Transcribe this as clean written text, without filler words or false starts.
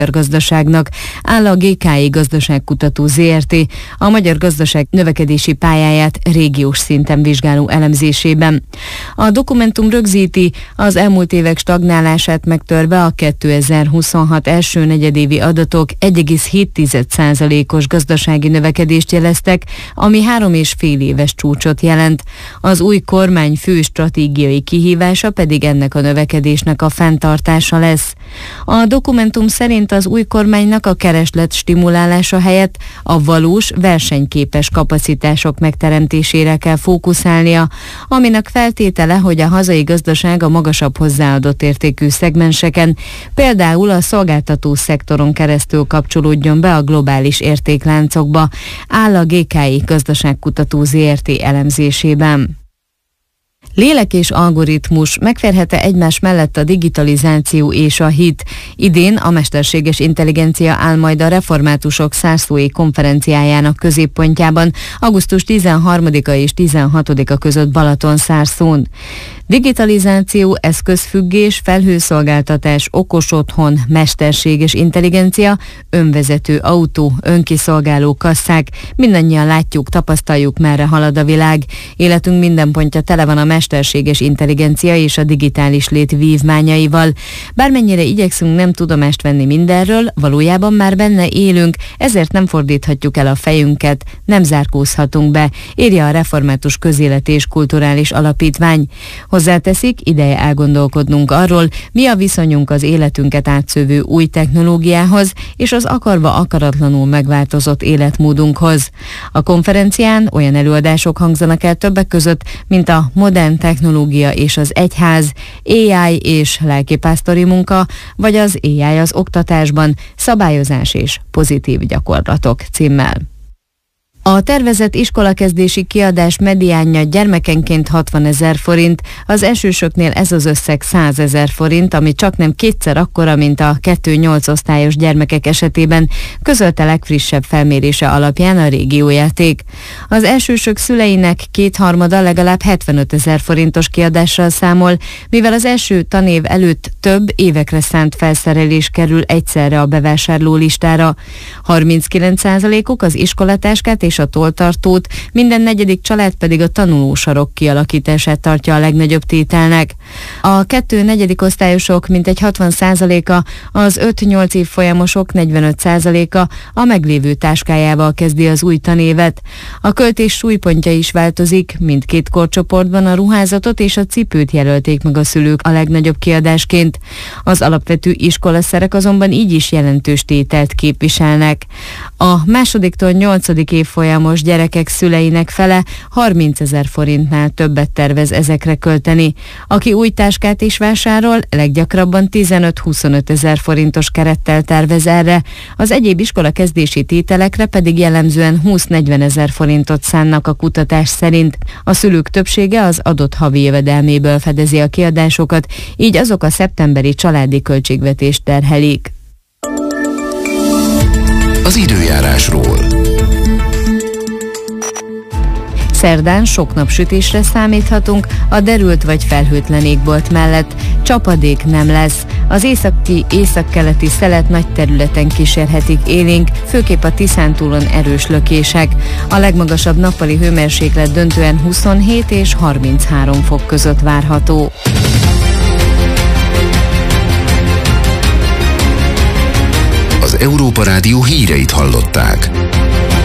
gazdaságnak, áll a GKI Gazdaságkutató Zrt. a magyar gazdaság növekedési pályáját régiós szinten vizsgáló elemzésében. A dokumentum rögzíti, az elmúlt évek stagnálását megtörve a 2026 első negyedévi adatok 1,7%-os gazdasági növekedést jeleztek, ami 3,5 éves csúcsot jelent. Az új kormány fő stratégiai kihívása pedig ennek a növekedésnek a fenntartása lesz. A dokumentum szerint az új kormánynak a kereslet stimulálása helyett a valós, versenyképes kapacitások megteremtésére kell fókuszálnia, aminek feltétele, hogy a hazai gazdaság a magasabb hozzáadott értékű szegmenseken, például a szolgáltató szektoron keresztül kapcsolódjon be a globális értékláncokba, áll a GKI Gazdaságkutató Zrt. Elemzésében. Lélek és algoritmus, megférhet-e egymás mellett a digitalizáció és a hit? Idén a mesterséges intelligencia áll majd a reformátusok Szárszói konferenciájának középpontjában, augusztus 13-a és 16-a között Balatonszárszón. Digitalizáció, eszközfüggés, felhőszolgáltatás, okos otthon, mesterséges intelligencia, önvezető autó, önkiszolgáló kasszák, mindannyian látjuk, tapasztaljuk, merre halad a világ. Életünk minden pontja tele van a mesterséges intelligencia és a digitális lét vívmányaival. Bármennyire igyekszünk nem tudomást venni mindenről, valójában már benne élünk, ezért nem fordíthatjuk el a fejünket, nem zárkózhatunk be, írja a Református Közélet és Kulturális Alapítvány. Hozzáteszik, ideje elgondolkodnunk arról, mi a viszonyunk az életünket átszövő új technológiához és az akarva akaratlanul megváltozott életmódunkhoz. A konferencián olyan előadások hangzanak el többek között, mint a modern technológia és az egyház, AI és lelkipásztori munka, vagy az AI az oktatásban, szabályozás és pozitív gyakorlatok címmel. A tervezett iskolakezdési kiadás mediánja gyermekenként 60 000 forint, az elsősöknél ez az összeg 100 000 forint, ami csaknem kétszer akkora, mint a 2-8 osztályos gyermekek esetében, közölte legfrissebb felmérése alapján a Régiójáték. Az elsősök szüleinek 2/3 legalább 75 000 forintos kiadással számol, mivel az első tanév előtt több évekre szánt felszerelés kerül egyszerre a bevásárló listára. 39%-uk az iskolatáskát és a tolltartót, minden negyedik család pedig a tanulósarok kialakítását tartja a legnagyobb tételnek. A 2-4. osztályosok mintegy 60%-a, az 5-8 évfolyamosok 45%-a a meglévő táskájával kezdi az új tanévet. A költés súlypontja is változik, mindkét korcsoportban a ruházatot és a cipőt jelölték meg a szülők a legnagyobb kiadásként. Az alapvető iskolaszerek azonban így is jelentős tételt képviselnek. A másodiktól 8. évfolyamos gyerekek szüleinek fele 30 000 forintnál többet tervez ezekre költeni. Aki új táskát is vásárol, leggyakrabban 15-25 000 forintos kerettel tervez erre, az egyéb iskola kezdési tételekre pedig jellemzően 20-40 000 forintot szánnak a kutatás szerint. A szülők többsége az adott havi jövedelméből fedezi a kiadásokat, így azok a szeptemberi családi költségvetést terhelik. Az időjárásról. Szerdán sok napsütésre számíthatunk, a derült vagy felhőtlen égbolt mellett csapadék nem lesz. Az északi, északkeleti szelet nagy területen kísérhetik élénk, főképp a Tiszántúlon erős lökések. A legmagasabb nappali hőmérséklet döntően 27 és 33 fok között várható. Az Európa Rádió híreit hallották.